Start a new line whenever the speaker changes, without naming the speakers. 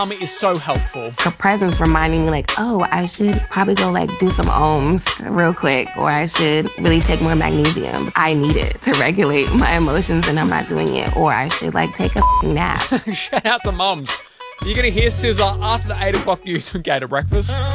mum is so helpful.
Her presence reminding me like, oh, I should probably go like do some ohms real quick, or I should really take more magnesium. I need it to regulate my emotions and I'm not doing it. Or I should like take a nap.
Shout out to mums. You're going to hear Suza after the 8 o'clock news from Gator Breakfast.